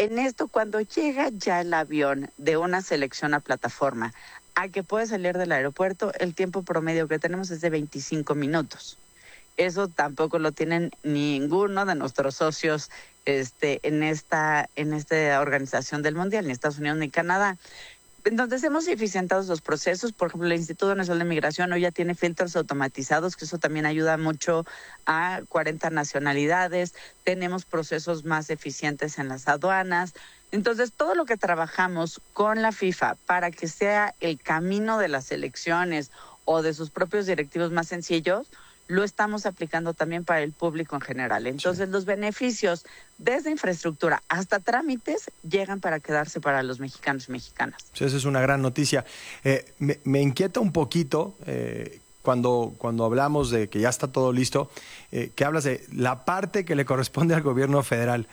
En esto, cuando llega ya el avión de una selección a plataforma a que puede salir del aeropuerto, el tiempo promedio que tenemos es de 25 minutos. Eso tampoco lo tienen ninguno de nuestros socios en esta organización del Mundial, ni Estados Unidos ni Canadá. Entonces hemos eficientado los procesos. Por ejemplo, el Instituto Nacional de Migración hoy ya tiene filtros automatizados, que eso también ayuda mucho a 40 nacionalidades. Tenemos procesos más eficientes en las aduanas. Entonces, todo lo que trabajamos con la FIFA para que sea el camino de las elecciones o de sus propios directivos más sencillos, lo estamos aplicando también para el público en general. Entonces, los beneficios desde infraestructura hasta trámites llegan para quedarse para los mexicanos y mexicanas. Sí, esa es una gran noticia. Me inquieta un poquito cuando hablamos de que ya está todo listo, que hablas de la parte que le corresponde al gobierno federal.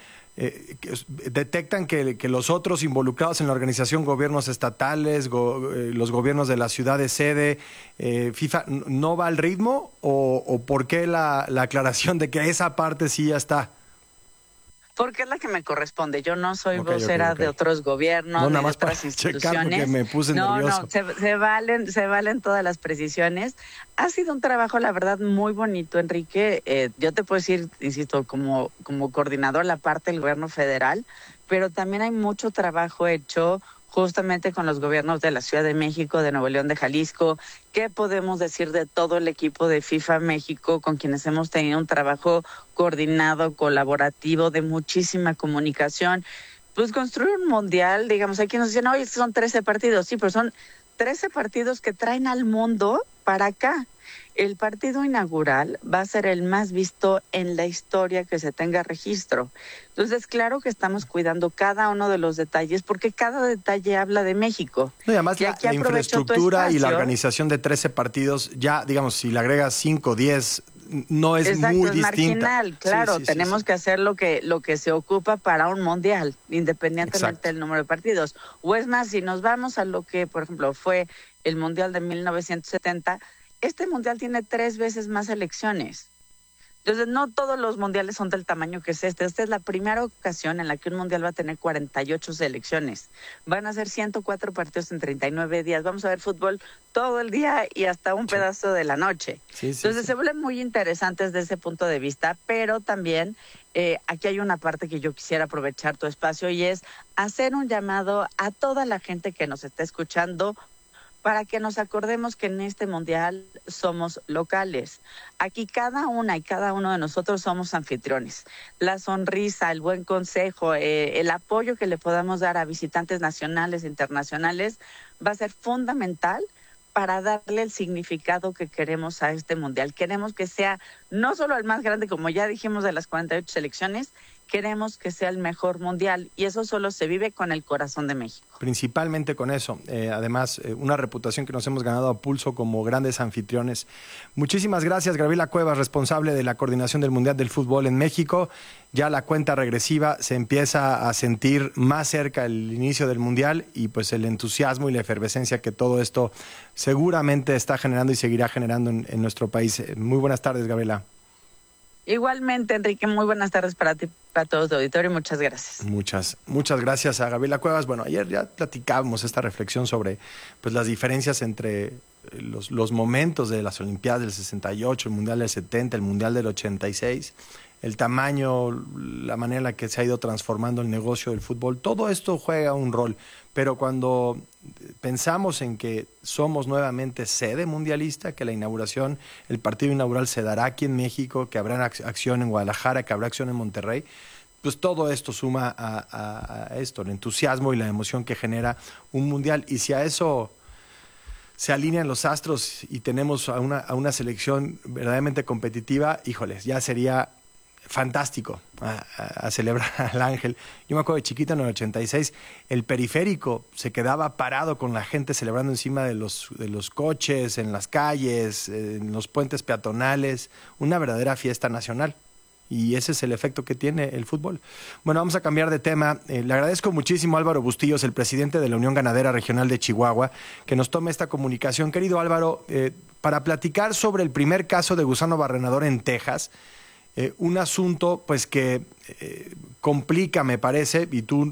Detectan que los otros involucrados en la organización, gobiernos estatales, los gobiernos de la ciudad de sede, FIFA, ¿no va al ritmo? ¿O por qué la aclaración de que esa parte sí ya está? Porque es la que me corresponde. Yo no soy vocera de otros gobiernos, no, ni nada de más otras para instituciones. checar porque me puse nervioso. No, se valen todas las precisiones. Ha sido un trabajo, la verdad, muy bonito, Enrique. Yo te puedo decir, insisto, como coordinador la parte del gobierno federal, pero también hay mucho trabajo hecho justamente con los gobiernos de la Ciudad de México, de Nuevo León, de Jalisco. ¿Qué podemos decir de todo el equipo de FIFA México, con quienes hemos tenido un trabajo coordinado, colaborativo, de muchísima comunicación? Pues construir un mundial, digamos, hay quienes nos dicen, oye, son 13 partidos. Sí, pero son 13 partidos que traen al mundo para acá. El partido inaugural va a ser el más visto en la historia que se tenga registro. Entonces, claro que estamos cuidando cada uno de los detalles, porque cada detalle habla de México. No, y además la infraestructura y la organización de 13 partidos, ya, digamos, si le agregas 5, 10, no es muy distinta. Marginal, claro. Sí, tenemos que hacer lo que se ocupa para un mundial, independientemente del número de partidos. O es más, si nos vamos a lo que, por ejemplo, fue el Mundial de 1970, este mundial tiene 3 veces más selecciones. Entonces, no todos los mundiales son del tamaño que es este. Esta es la primera ocasión en la que un mundial va a tener 48 selecciones. Van a ser 104 partidos en 39 días. Vamos a ver fútbol todo el día y hasta un pedazo de la noche. Entonces, se vuelven muy interesantes desde ese punto de vista, pero también aquí hay una parte que yo quisiera aprovechar tu espacio, y es hacer un llamado a toda la gente que nos está escuchando, para que nos acordemos que en este mundial somos locales. Aquí cada una y cada uno de nosotros somos anfitriones. La sonrisa, el buen consejo, el apoyo que le podamos dar a visitantes nacionales e internacionales va a ser fundamental para darle el significado que queremos a este mundial. Queremos que sea no solo el más grande, como ya dijimos, de las 48 selecciones, queremos que sea el mejor mundial, y eso solo se vive con el corazón de México. Principalmente con eso. Además, una reputación que nos hemos ganado a pulso como grandes anfitriones. Muchísimas gracias, Gabriela Cuevas, responsable de la coordinación del Mundial del Fútbol en México. Ya la cuenta regresiva se empieza a sentir más cerca el inicio del Mundial, y pues el entusiasmo y la efervescencia que todo esto seguramente está generando y seguirá generando en nuestro país. Muy buenas tardes, Gabriela. Igualmente, Enrique, muy buenas tardes para ti, para todo tu auditorio, y muchas gracias. Muchas gracias a Gabriela Cuevas. Bueno, ayer ya platicábamos esta reflexión sobre pues las diferencias entre los momentos de las Olimpiadas del 68, el Mundial del 70, el Mundial del 86, el tamaño, la manera en la que se ha ido transformando el negocio del fútbol. Todo esto juega un rol, pero cuando pensamos en que somos nuevamente sede mundialista, que la inauguración, el partido inaugural se dará aquí en México, que habrá acción en Guadalajara, que habrá acción en Monterrey, pues todo esto suma a esto, el entusiasmo y la emoción que genera un mundial. Y si a eso se alinean los astros y tenemos a una selección verdaderamente competitiva, híjoles, ya sería fantástico a celebrar al Ángel. Yo me acuerdo de chiquito en el 86, el periférico se quedaba parado con la gente celebrando encima de los coches, en las calles, en los puentes peatonales, una verdadera fiesta nacional. Y ese es el efecto que tiene el fútbol. Bueno, vamos a cambiar de tema. Le agradezco muchísimo a Álvaro Bustillos, el presidente de la Unión Ganadera Regional de Chihuahua, que nos tome esta comunicación. Querido Álvaro, para platicar sobre el primer caso de gusano barrenador en Texas, un asunto pues que complica, me parece, y tú